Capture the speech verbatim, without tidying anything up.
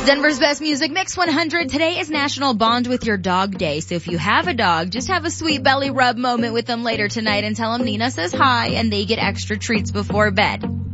Denver's Best Music Mix one hundred. Today is National Bond with Your Dog Day. So if you have a dog, just have a sweet belly rub moment with them later tonight and tell them Nina says hi and they get extra treats before bed.